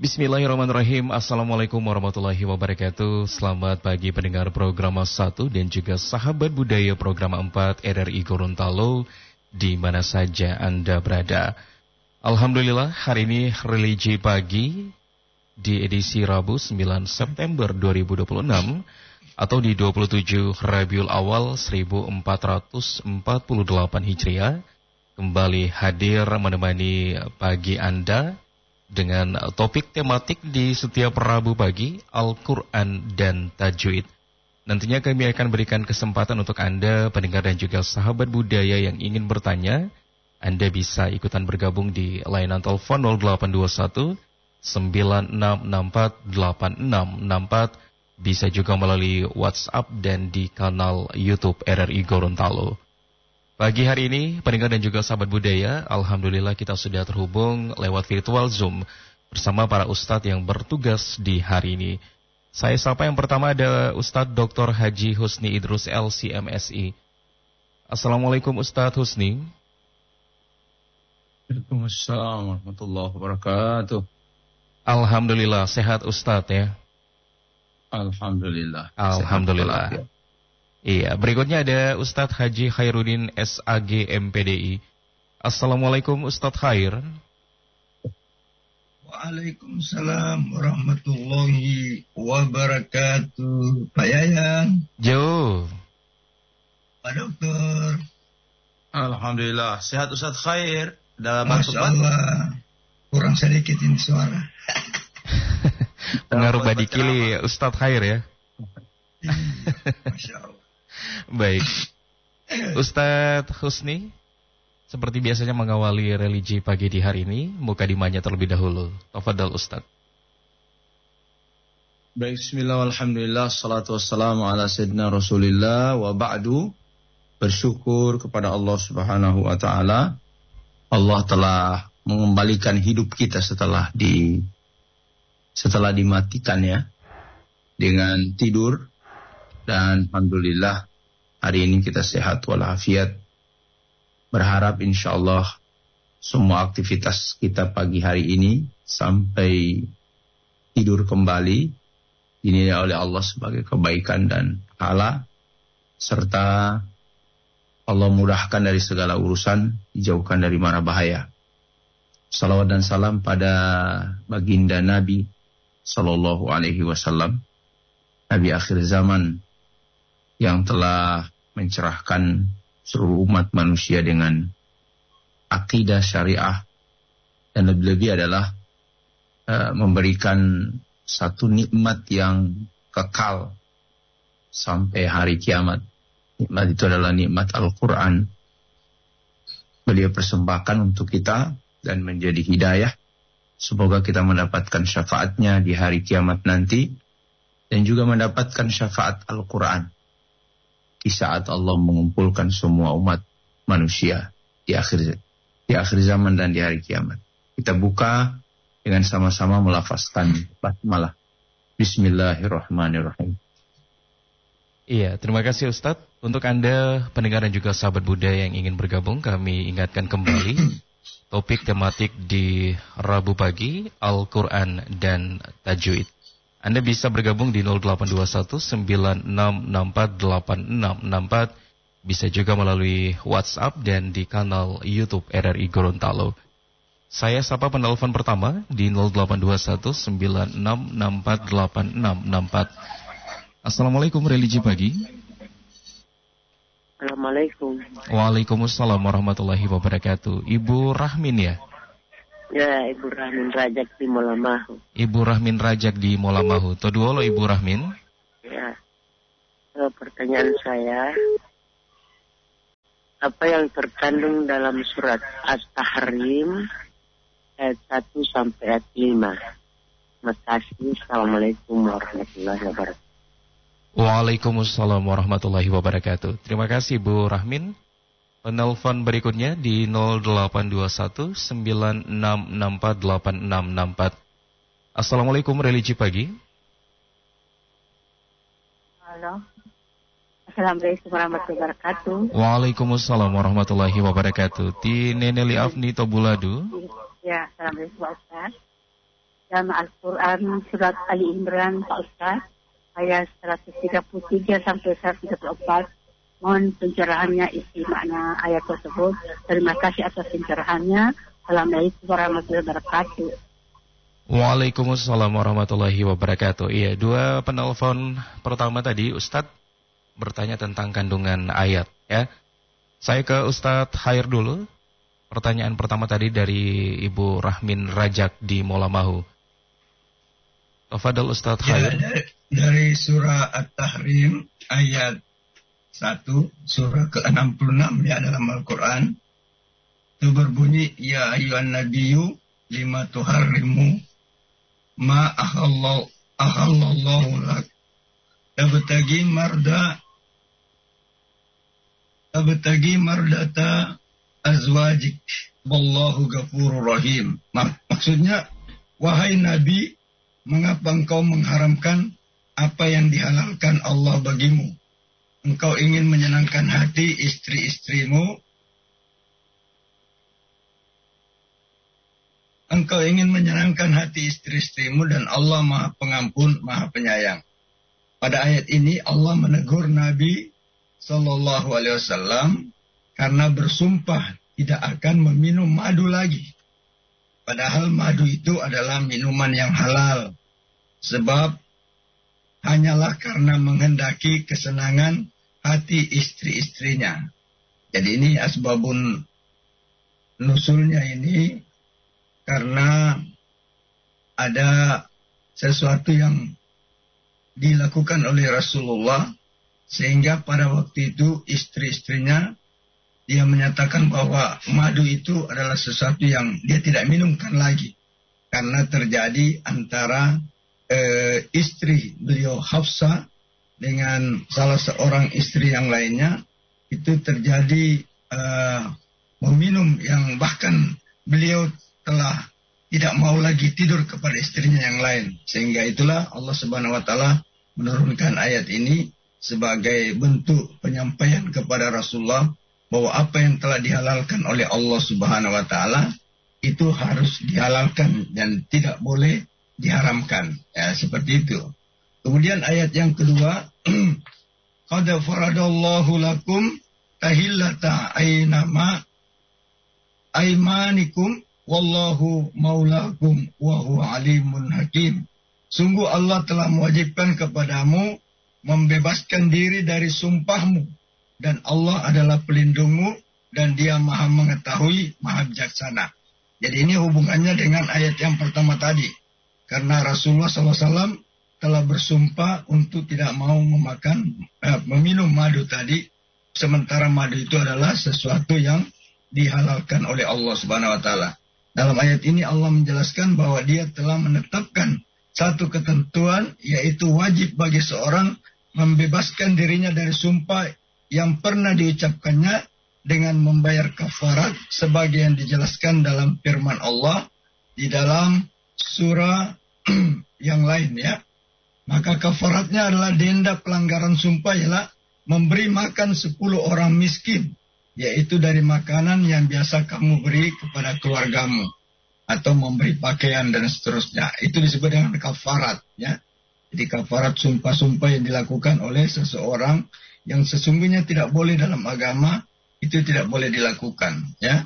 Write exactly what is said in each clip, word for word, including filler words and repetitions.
Bismillahirrahmanirrahim. Assalamualaikum warahmatullahi wabarakatuh. Selamat pagi pendengar program satu dan juga sahabat budaya program empat R R I Gorontalo di mana saja Anda berada. Alhamdulillah hari ini religi pagi di edisi Rabu sembilan September dua ribu dua puluh enam atau di dua puluh tujuh Rabiul Awal seribu empat ratus empat puluh delapan Hijriah kembali hadir menemani pagi Anda dengan topik tematik di setiap Rabu pagi, Al-Quran dan Tajwid. Nantinya kami akan berikan kesempatan untuk Anda, pendengar dan juga sahabat budaya yang ingin bertanya. Anda bisa ikutan bergabung di layanan telepon nol delapan dua satu sembilan enam enam empat delapan enam enam empat. Bisa juga melalui WhatsApp dan di kanal YouTube R R I Gorontalo. Pagi hari ini, pendengar dan juga sahabat budaya, Alhamdulillah kita sudah terhubung lewat virtual Zoom bersama para ustadz yang bertugas di hari ini. Saya sapa yang pertama ada Ustadz Doktor Haji Husni Idrus L C M S I. Assalamualaikum Ustadz Husni. Waalaikumsalam warahmatullahi wabarakatuh. Alhamdulillah, sehat Ustadz ya? Alhamdulillah. Alhamdulillah. Sehat. Iya, berikutnya ada Ustadz Haji Khairuddin S A G M P D I. Assalamualaikum Ustadz Khair. Waalaikumsalam warahmatullahi wabarakatuh. Pak Yayan. Jo. Pak Dokter. Alhamdulillah, sehat Ustadz Khair. Dalam Masya Allah, kurang sedikit ini suara. Pengaruh badikili Ustadz Khair ya. Masya Allah. Baik, Ustadz Husni, seperti biasanya mengawali religi pagi di hari ini, muka dimanya terlebih dahulu. Tafadhal Ustadz. Baik, bismillah, alhamdulillah, salatu wassalamu ala sayyidina rasulillah, wa ba'du. Bersyukur kepada Allah subhanahu wa ta'ala. Allah telah mengembalikan hidup kita setelah di setelah dimatikan ya, dengan tidur. Dan alhamdulillah hari ini kita sehat walafiat. Berharap insyaallah semua aktivitas kita pagi hari ini sampai tidur kembali dinilai oleh Allah sebagai kebaikan dan pahala, serta Allah mudahkan dari segala urusan, dijauhkan dari mara bahaya. Salawat dan salam pada baginda Nabi sallallahu alaihi wasallam, Nabi akhir zaman yang telah mencerahkan seluruh umat manusia dengan akidah syariah, dan lebih-lebih adalah uh, memberikan satu nikmat yang kekal sampai hari kiamat. Nikmat itu adalah nikmat Al-Quran. Beliau persembahkan untuk kita dan menjadi hidayah. Semoga kita mendapatkan syafaatnya di hari kiamat nanti, dan juga mendapatkan syafaat Al-Quran di saat Allah mengumpulkan semua umat manusia di akhir di akhir zaman dan di hari kiamat. Kita buka dengan sama-sama melafazkan basmalah. Bismillahirrahmanirrahim. Iya, terima kasih Ustadz. Untuk Anda pendengar dan juga sahabat budaya yang ingin bergabung, kami ingatkan kembali topik tematik di Rabu pagi, Al-Quran dan Tajwid. Anda bisa bergabung di nol delapan dua satu sembilan enam enam empat delapan enam enam empat. Bisa juga melalui WhatsApp dan di kanal YouTube R R I Gorontalo. Saya sapa penelpon pertama di nol delapan dua satu sembilan enam enam empat delapan enam enam empat. Assalamualaikum religi pagi. Assalamualaikum. Waalaikumsalam warahmatullahi wabarakatuh. Ibu Rahmin ya? Ya, Ibu Rahmin Rajak di Molamahu. Ibu Rahmin Rajak di Molamahu. Toduolo Ibu Rahmin. Ya. So, pertanyaan saya, apa yang terkandung dalam surat At-Tahrim ayat satu sampai ayat lima? Terima kasih. Assalamualaikum warahmatullahi wabarakatuh. Waalaikumsalam warahmatullahi wabarakatuh. Terima kasih Bu Rahmin. Penelpon berikutnya di nol delapan dua satu sembilan enam enam empat delapan enam enam empat. Assalamualaikum religi pagi. Halo. Assalamualaikum warahmatullahi wabarakatuh. Waalaikumsalam warahmatullahi wabarakatuh. Ti Neneli Afni Tobuladu. Ya, assalamualaikum Ustaz. dalam Al-Quran surat Ali Imran Pak Ustaz, ayat seratus tiga puluh tiga sampai seratus tiga puluh empat. Mohon pencerahannya isi makna ayat tersebut. Terima kasih atas pencerahannya. Assalamualaikum warahmatullahi wabarakatuh. Waalaikumsalam warahmatullahi wabarakatuh. Iya, dua penelpon pertama tadi Ustadz bertanya tentang kandungan ayat ya. Saya ke Ustadz Khair dulu. Pertanyaan pertama tadi dari Ibu Rahmin Rajak di Molamahu. Tafadhol Ustadz Khair. Ya, dari, dari surah At-Tahrim ayat satu, surah ke enam puluh enam ya dalam Al-Quran. Itu berbunyi, ya ayyuhan nabiyyu lima tuharrimu ma ahallallahu ahallallahu lak tabtagi marda tabtagi mardata azwajik wallahu ghafurur rahim. Maksudnya, wahai Nabi, mengapa engkau mengharamkan apa yang dihalalkan Allah bagimu? Engkau ingin menyenangkan hati istri-istrimu. Engkau ingin menyenangkan hati istri-istrimu dan Allah Maha Pengampun, Maha Penyayang. Pada ayat ini Allah menegur Nabi Sallallahu Alaihi Wasallam karena bersumpah tidak akan meminum madu lagi. Padahal madu itu adalah minuman yang halal. Sebab hanyalah karena menghendaki kesenangan hati istri-istrinya. Jadi ini asbabun nusulnya ini karena ada sesuatu yang dilakukan oleh Rasulullah sehingga pada waktu itu istri-istrinya dia menyatakan bahwa madu itu adalah sesuatu yang dia tidak minumkan lagi karena terjadi antara eh, istri beliau Hafsah dengan salah seorang istri yang lainnya. Itu terjadi uh, meminum yang bahkan beliau telah tidak mau lagi tidur kepada istrinya yang lain. Sehingga itulah Allah Subhanahu Wa Taala menurunkan ayat ini sebagai bentuk penyampaian kepada Rasulullah bahwa apa yang telah dihalalkan oleh Allah Subhanahu Wa Taala itu harus dihalalkan dan tidak boleh diharamkan. Ya, seperti itu. Kemudian ayat yang kedua, qad faradallahu lakum tahillata aynama aymanikum wallahu maulakum wa huwa alimun hakim. Sungguh Allah telah mewajibkan kepadamu membebaskan diri dari sumpahmu dan Allah adalah pelindungmu dan Dia Maha mengetahui, Maha bijaksana. Jadi ini hubungannya dengan ayat yang pertama tadi. Karena Rasulullah shallallahu alaihi wasallam telah bersumpah untuk tidak mau memakan, eh, meminum madu tadi, sementara madu itu adalah sesuatu yang dihalalkan oleh Allah Subhanahu Wa Taala. Dalam ayat ini Allah menjelaskan bahwa Dia telah menetapkan satu ketentuan, yaitu wajib bagi seorang membebaskan dirinya dari sumpah yang pernah diucapkannya dengan membayar kafarat, sebagaimana dijelaskan dalam firman Allah di dalam surah yang lain ya. Maka kafaratnya adalah denda pelanggaran sumpah ialah memberi makan sepuluh orang miskin, yaitu dari makanan yang biasa kamu beri kepada keluargamu, atau memberi pakaian dan seterusnya. Itu disebut dengan kafarat ya. Jadi kafarat sumpah-sumpah yang dilakukan oleh seseorang yang sesungguhnya tidak boleh dalam agama, itu tidak boleh dilakukan ya.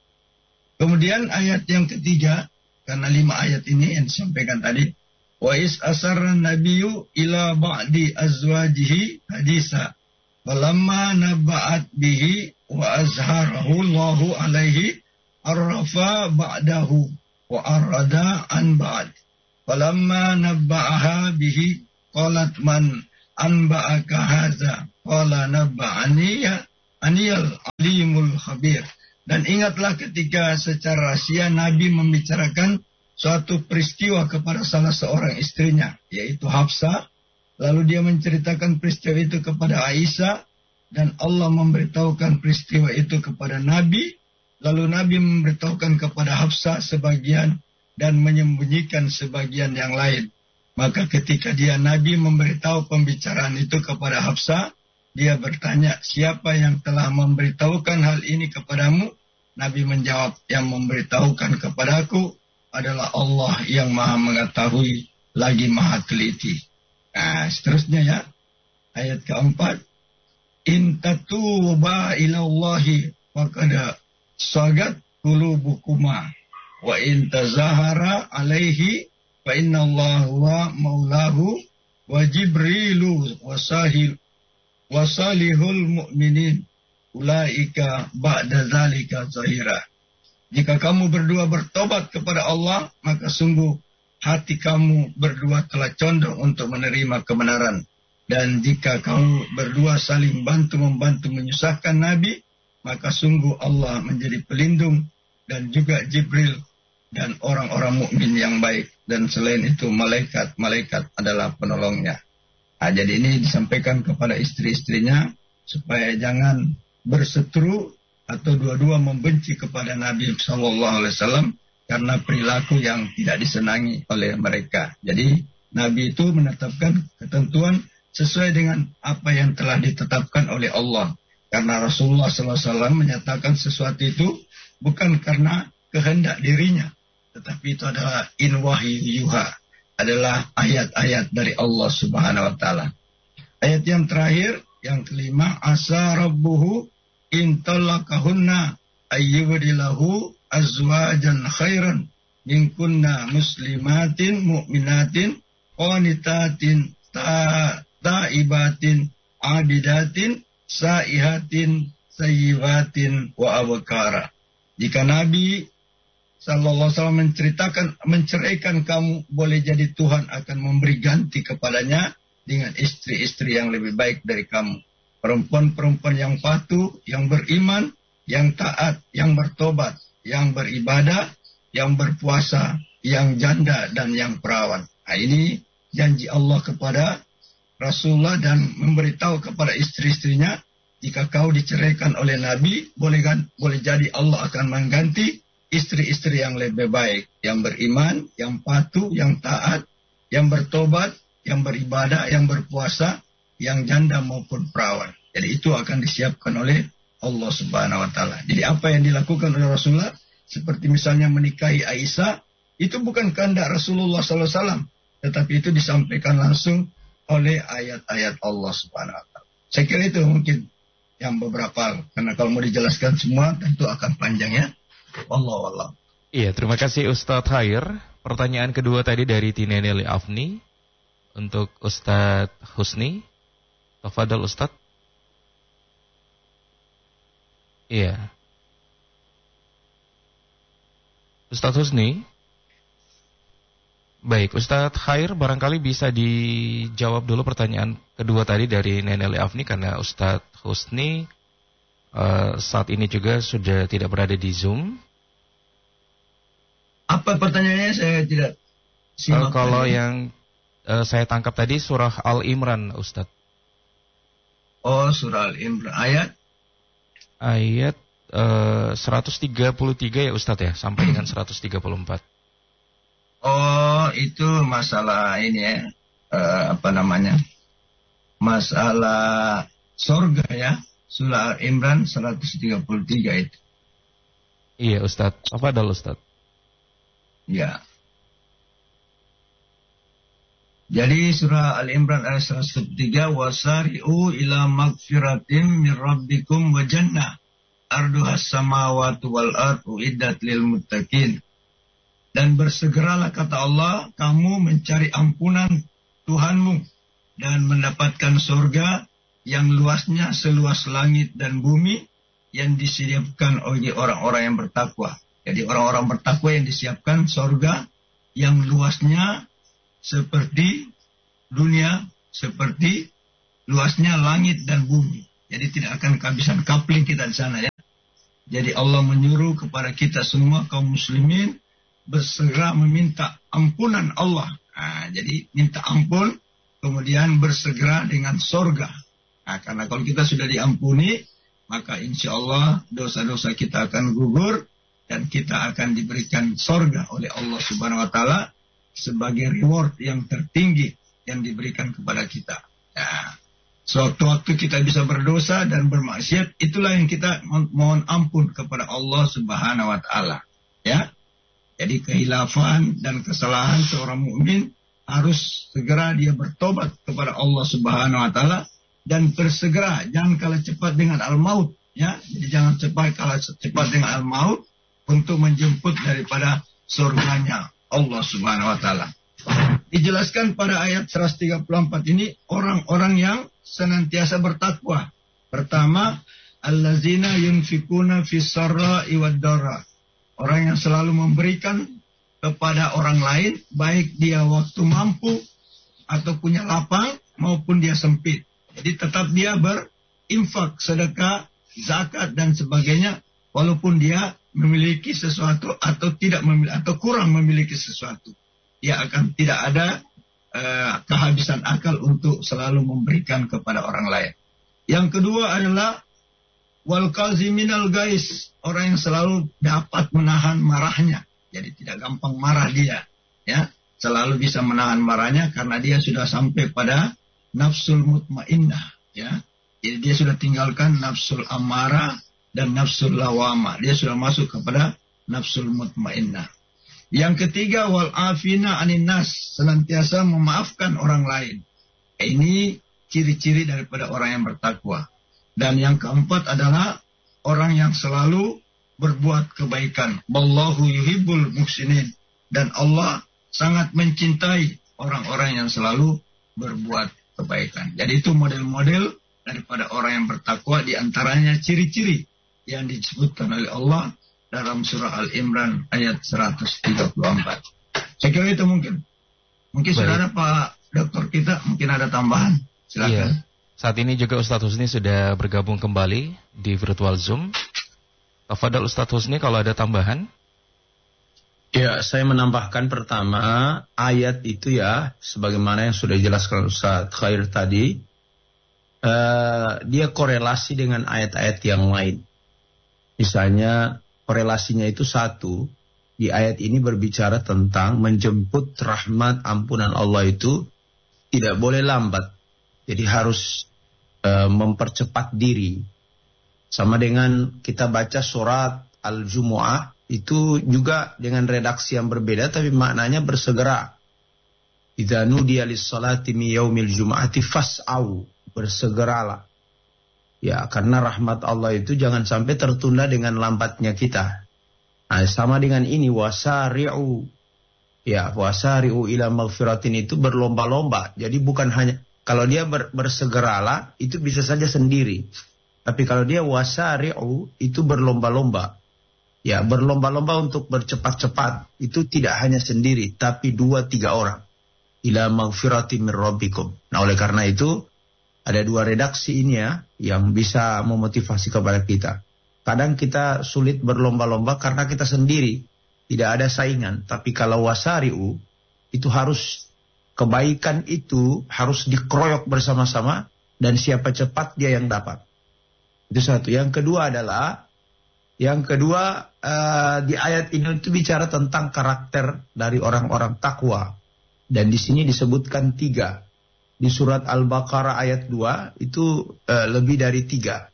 Kemudian ayat yang ketiga, karena lima ayat ini yang disampaikan tadi, wa is asarra nabiyyu ila ba'di azwajihi hadisa falamma nabba'at bihi wa azharahu Allahu alaihi arrafa ba'dahu wa arada an ba'd falamma nabba'aha bihi qalat man anba'aka hadza qala nabba'ani ya aniyal alimul khabir. Dan ingatlah ketika secara rahasia Nabi membicarakan suatu peristiwa kepada salah seorang istrinya, yaitu Hafsah. Lalu dia menceritakan peristiwa itu kepada Aisyah, dan Allah memberitahukan peristiwa itu kepada Nabi. Lalu Nabi memberitahukan kepada Hafsah sebagian dan menyembunyikan sebagian yang lain. Maka ketika dia Nabi memberitahu pembicaraan itu kepada Hafsah, dia bertanya, siapa yang telah memberitahukan hal ini kepadamu? Nabi menjawab, yang memberitahukan kepadaku adalah Allah yang maha mengetahui lagi maha teliti. Nah, seterusnya ya. Ayat keempat. In tatuba ilallahi faqad sagat qulubukuma wa in tazahara alaihi fa innallaha wa maulahu wa jibrilu wasahil wasalihul mu'minin ulaika ba'da zalika zahira. Jika kamu berdua bertobat kepada Allah, maka sungguh hati kamu berdua telah condong untuk menerima kebenaran. Dan jika kamu berdua saling bantu-membantu menyusahkan Nabi, maka sungguh Allah menjadi pelindung dan juga Jibril dan orang-orang mukmin yang baik. Dan selain itu malaikat-malaikat adalah penolongnya. Nah, jadi ini disampaikan kepada istri-istrinya supaya jangan berseteru atau dua-dua membenci kepada Nabi Sallallahu Alaihi Wasallam karena perilaku yang tidak disenangi oleh mereka. Jadi Nabi itu menetapkan ketentuan sesuai dengan apa yang telah ditetapkan oleh Allah. Karena Rasulullah Sallallahu Alaihi Wasallam menyatakan sesuatu itu bukan karena kehendak dirinya, tetapi itu adalah in wahyu yuha, adalah ayat-ayat dari Allah Subhanahu Wa Taala. Ayat yang terakhir, yang kelima, asa rabbuhu in talaqahunna ayyubdilahu azwajan khairan minkunna muslimatin mu'minatin qanitatin ta taibatin abidatin saihatin sayyibatin wa abkara. Jika Nabi Sallallahu Alaihi Wasallam menceritakan menceraikan kamu, boleh jadi Tuhan akan memberi ganti kepadanya dengan istri-istri yang lebih baik dari kamu. Perempuan-perempuan yang patuh, yang beriman, yang taat, yang bertobat, yang beribadah, yang berpuasa, yang janda dan yang perawan. Nah, ini janji Allah kepada Rasulullah dan memberitahu kepada istri-istrinya, jika kau diceraikan oleh Nabi, boleh kan, boleh jadi Allah akan mengganti istri-istri yang lebih baik, yang beriman, yang patuh, yang taat, yang bertobat, yang beribadah, yang berpuasa, yang janda maupun perawan. Jadi itu akan disiapkan oleh Allah Subhanahu Wa Taala. Jadi apa yang dilakukan oleh Rasulullah, seperti misalnya menikahi Aisyah, itu bukan kehendak Rasulullah Sallallahu Alaihi Wasallam, tetapi itu disampaikan langsung oleh ayat-ayat Allah Subhanahu Wa Taala. Saya kira itu mungkin yang beberapa, karena kalau mau dijelaskan semua tentu akan panjang ya. Allah Allah. Iya, terima kasih Ustadz Khair. Pertanyaan kedua tadi dari Tineneli Afni untuk Ustadz Husni. Tafadhol Ustadz. Iya. Ustadz Husni. Baik, Ustadz Khair barangkali bisa dijawab dulu pertanyaan kedua tadi dari Neneli Afni, karena Ustadz Husni uh, saat ini juga sudah tidak berada di Zoom. Apa pertanyaannya? Saya tidak simak. Uh, kalau yang uh, saya tangkap tadi surah Al-Imran, Ustadz. Oh, surah Al-Imran. Ayat? Ayat uh, seratus tiga puluh tiga ya Ustadz ya, sampai dengan seratus tiga puluh empat. Oh, itu masalah ini ya, uh, apa namanya, masalah sorga ya, surah Al-Imran seratus tiga puluh tiga itu. Iya Ustadz, apa adalah Ustadz? Ya. Jadi surah Al-Imran ayat seratus tiga, wasari'u ila magfiratin min rabbikum wa jannah arduhas samawati wal ardu iddat lil muttaqin. Dan bersegeralah kata Allah, kamu mencari ampunan Tuhanmu dan mendapatkan surga yang luasnya seluas langit dan bumi yang disediakan oleh orang-orang yang bertakwa. Jadi orang-orang bertakwa yang disiapkan surga yang luasnya seperti dunia, seperti luasnya langit dan bumi. Jadi tidak akan kehabisan kapling kita di sana ya. Jadi Allah menyuruh kepada kita semua kaum muslimin bersegera meminta ampunan Allah. Nah, jadi minta ampun, kemudian bersegera dengan surga. Nah, karena kalau kita sudah diampuni, maka insya Allah dosa-dosa kita akan gugur dan kita akan diberikan surga oleh Allah Subhanahu Wa Taala sebagai reward yang tertinggi yang diberikan kepada kita. Nah, sewaktu-waktu kita bisa berdosa dan bermaksiat, itulah yang kita mohon ampun kepada Allah Subhanahu Wa Taala. Ya. Jadi kehilafan dan kesalahan seorang mukmin harus segera dia bertobat kepada Allah Subhanahu wa taala dan bersegera, jangan kalah cepat dengan al-maut, ya. Jadi jangan cepat kalah cepat dengan al-maut untuk menjemput daripada surganya Allah Subhanahu wa taala. Dijelaskan pada ayat seratus tiga puluh empat ini orang-orang yang senantiasa bertakwa. Pertama, allazina yunfikuna fis sarra'i wad dharra. Orang yang selalu memberikan kepada orang lain, baik dia waktu mampu atau punya lapang maupun dia sempit. Jadi tetap dia berinfak, sedekah, zakat dan sebagainya, walaupun dia memiliki sesuatu atau tidak memiliki atau kurang memiliki sesuatu. Dia akan tidak ada uh, kehabisan akal untuk selalu memberikan kepada orang lain. Yang kedua adalah wal kaziminal gais, orang yang selalu dapat menahan marahnya. Jadi tidak gampang marah dia, ya. Selalu bisa menahan marahnya karena dia sudah sampai pada nafsul mutmainnah, ya. Jadi dia sudah tinggalkan nafsul amarah dan nafsul lawama. Dia sudah masuk kepada nafsul mutmainnah. Yang ketiga wal afina anin nas, senantiasa memaafkan orang lain. Ini ciri-ciri daripada orang yang bertakwa. Dan yang keempat adalah orang yang selalu berbuat kebaikan. Wallahu yuhibbul muhsinin. Dan Allah sangat mencintai orang-orang yang selalu berbuat kebaikan. Jadi itu model-model daripada orang yang bertakwa, di antaranya ciri-ciri yang disebutkan oleh Allah dalam surah Al-Imran ayat seratus tiga puluh empat. Saya kira itu mungkin. Mungkin Baik. saudara Pak Doktor kita mungkin ada tambahan. Silakan. Iya. Saat ini juga Ustadz Husni sudah bergabung kembali di virtual Zoom. Tafadhol Ustadz Husni kalau ada tambahan. Ya, saya menambahkan pertama, ayat itu ya, sebagaimana yang sudah dijelaskan Ustadz Khair tadi, uh, dia korelasi dengan ayat-ayat yang lain. Misalnya, korelasinya itu satu, di ayat ini berbicara tentang menjemput rahmat ampunan Allah itu tidak boleh lambat. Jadi harus uh, mempercepat diri. Sama dengan kita baca surat Al-Jumu'ah, itu juga dengan redaksi yang berbeda, tapi maknanya bersegera. Idza nudiya lis-salati min yaumil jumu'ati fas'au, bersegeralah. Ya, karena rahmat Allah itu jangan sampai tertunda dengan lambatnya kita. Nah, sama dengan ini wasari'u. Ya, wasari'u ila maghfiratin itu berlomba-lomba. Jadi bukan hanya kalau dia ber, bersegeralah itu bisa saja sendiri. Tapi kalau dia wasari'u itu berlomba-lomba. Ya, berlomba-lomba untuk bercepat-cepat. Itu tidak hanya sendiri, tapi dua, tiga orang. Ila maghfirati min rabbikum. Nah, oleh karena itu, ada dua redaksi ini ya, yang bisa memotivasi kepada kita. Kadang kita sulit berlomba-lomba karena kita sendiri. Tidak ada saingan. Tapi kalau wasari'u, itu harus, kebaikan itu harus dikeroyok bersama-sama. Dan siapa cepat dia yang dapat. Itu satu. Yang kedua adalah, Yang kedua, uh, di ayat ini itu bicara tentang karakter dari orang-orang takwa. Dan di sini disebutkan tiga. Di surat Al-Baqarah ayat dua, itu uh, lebih dari tiga.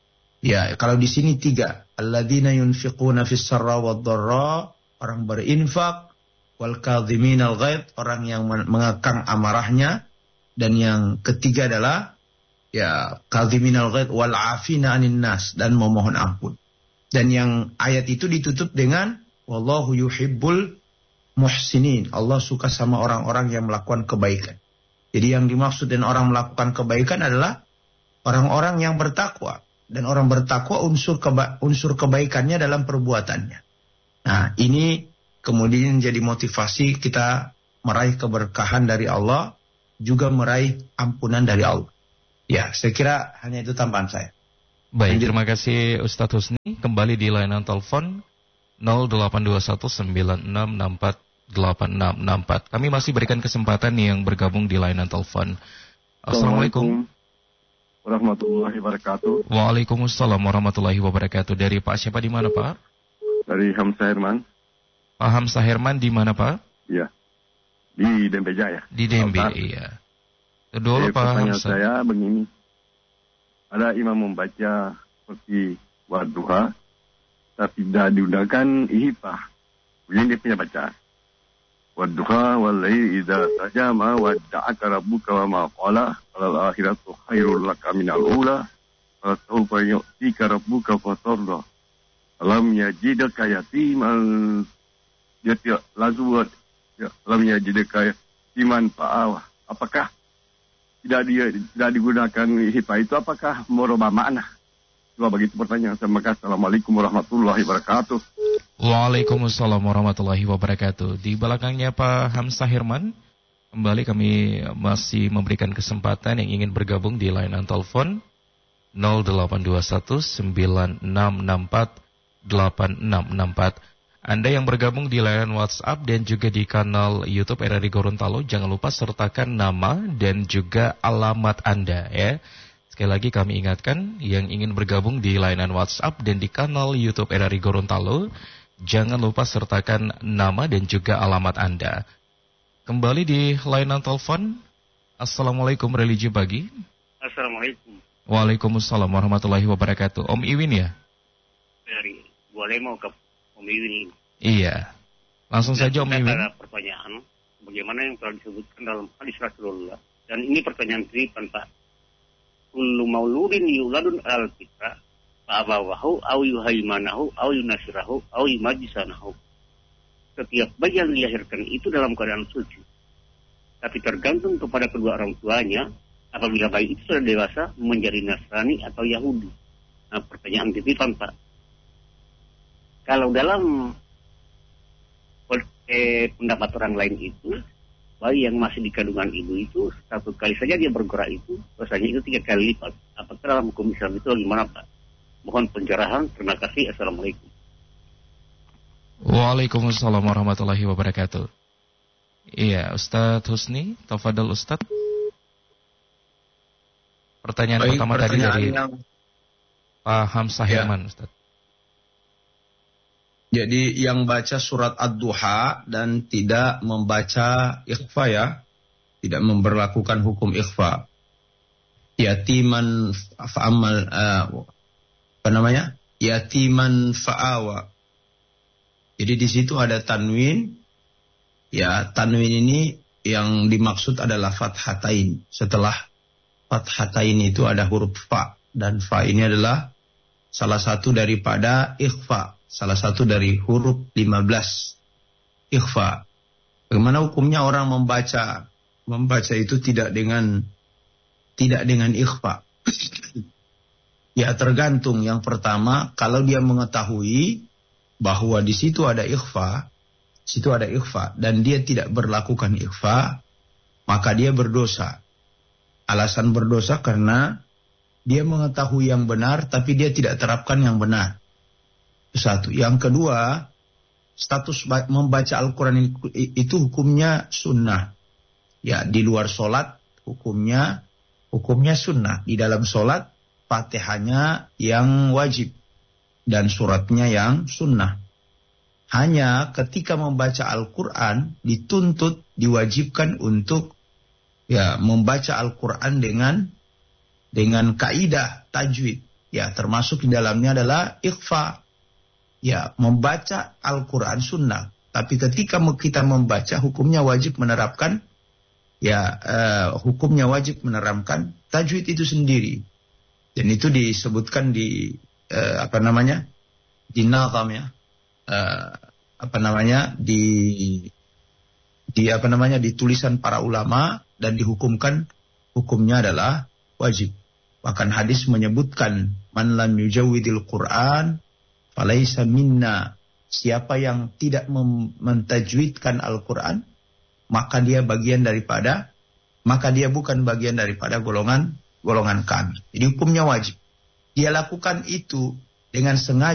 Ya, kalau di sini tiga. Alladzina yunfiquna fis sarra wad dharra, orang berinfak. Wal kadhiminal ghaidh, orang yang mengekang amarahnya. Dan yang ketiga adalah, ya, kadhiminal ghaidh wal afina anin nas, dan memohon ampun. Dan yang ayat itu ditutup dengan wallahu yuhibbul muhsinin. Allah suka sama orang-orang yang melakukan kebaikan. Jadi yang dimaksud dengan orang melakukan kebaikan adalah orang-orang yang bertakwa. Dan orang bertakwa unsur keba- unsur kebaikannya dalam perbuatannya. Nah, ini kemudian jadi motivasi kita meraih keberkahan dari Allah, juga meraih ampunan dari Allah. Ya, saya kira hanya itu tambahan saya. Baik, terima kasih Ustadz Husni. Kembali di layanan telepon nol delapan dua satu sembilan enam enam empat delapan enam enam empat. Kami masih berikan kesempatan yang bergabung di layanan telepon. Assalamualaikum warahmatullahi wabarakatuh. Waalaikumsalam warahmatullahi wabarakatuh. Dari Pak siapa di mana Pak? Dari Hamzah Herman. Pak Hamzah Herman di mana Pak? Iya, di Dembe Jaya. Di Dembe, iya. Dulu Pak Pak Hamzah. Hamzah. Saya begini. Ada imam membaca seperti wadduha, tapi tidak diundangkan ihipah. Begini dia punya bacaan. Wadduha wal-laili idza sajama wadda'aka rabbuka wa ma qala wal akhiratu khairul laka minal ula wa sawfa yu'tika rabbuka fatarda. Alam yajidaka yatiman yati lazu lam yajidaka yatiman fa'awa. Apakah tidak dia tidak digunakan hifah itu apakah merubah makna? Coba begitu pertanyaan. Terima kasih. Assalamualaikum warahmatullahi wabarakatuh. Waalaikumsalam warahmatullahi wabarakatuh. Di belakangnya Pak Hamzah Hirman, kembali kami masih memberikan kesempatan yang ingin bergabung di layanan telepon nol delapan dua satu sembilan enam enam empat delapan enam enam empat. Anda yang bergabung di layanan WhatsApp dan juga di kanal YouTube R R I Gorontalo, jangan lupa sertakan nama dan juga alamat Anda ya. Sekali lagi kami ingatkan yang ingin bergabung di layanan WhatsApp dan di kanal YouTube R R I Gorontalo, jangan lupa sertakan nama dan juga alamat Anda. Kembali di layanan telepon. Assalamualaikum religi pagi. Assalamualaikum. Waalaikumsalam warahmatullahi wabarakatuh. Om Iwin ya? Dari boleh mau ke Om Iwin. Iya. Langsung dan saja Om Iwin. Ada pertanyaan, bagaimana yang telah disebutkan dalam hadis Rasulullah. Dan ini pertanyaan titipan Pak. Kullu mauludin yuladun al-fitra fa'abawahu au yuhaimanahu au yunasirahu au yumajisanahu. Setiap bayi yang dilahirkan itu dalam keadaan suci. Tapi tergantung kepada kedua orang tuanya, apabila bayi itu sudah dewasa menjadi Nasrani atau Yahudi. Nah, pertanyaan titipan Pak. Kalau dalam eh, pendapat orang lain itu, bayi yang masih di kandungan ibu itu satu kali saja dia bergerak itu dosanya itu tiga kali lipat. Apakah dalam hukum Islam itu bagaimana Pak? Mohon pencerahan. Terima kasih. Assalamualaikum. Waalaikumsalam warahmatullahi wabarakatuh. Iya, Ustadz Husni, tafadhol Ustadz. Pertanyaan Baik, pertama pertanyaan tadi dari yang... Pak Hamzah Ya. Hirman, Ustadz. Jadi yang baca surat Ad-Duha dan tidak membaca ikhfa ya, tidak memberlakukan hukum ikhfa. Yatiman fa'amal, uh, apa namanya? Yatiman fa'awa. Jadi di situ ada tanwin. Ya, tanwin ini yang dimaksud adalah fathatain. Setelah fathatain itu ada huruf fa, dan fa ini adalah salah satu daripada ikhfa. Salah satu dari huruf lima belas ikhfa. Bagaimana hukumnya orang membaca membaca itu tidak dengan tidak dengan ikhfa? Ya tergantung. Yang pertama, kalau dia mengetahui bahwa di situ ada ikhfa, situ ada ikhfa dan dia tidak berlakukan ikhfa, maka dia berdosa. Alasan berdosa karena dia mengetahui yang benar tapi dia tidak terapkan yang benar. Satu. Yang kedua, status membaca Al-Quran itu hukumnya sunnah. Ya, di luar sholat hukumnya hukumnya sunnah. Di dalam sholat Fatihahnya yang wajib dan suratnya yang sunnah. Hanya ketika membaca Al-Quran dituntut, diwajibkan untuk ya membaca Al-Quran dengan dengan kaidah tajwid. Ya, termasuk di dalamnya adalah ikhfa. Ya, membaca Al-Quran sunnah. Tapi ketika kita membaca, hukumnya wajib menerapkan, ya, uh, hukumnya wajib menerapkan tajwid itu sendiri. Dan itu disebutkan di, uh, apa namanya, di nazam ya, uh, apa namanya, di, di apa namanya, di tulisan para ulama dan dihukumkan, hukumnya adalah wajib. Bahkan hadis menyebutkan, man lam yujawwidil Quran falaisa minna, siapa yang tidak mentajwidkan Al-Quran, maka dia bagian daripada, maka dia bukan bagian daripada golongan golongan kami. Jadi hukumnya wajib. Dia lakukan itu dengan sengaja.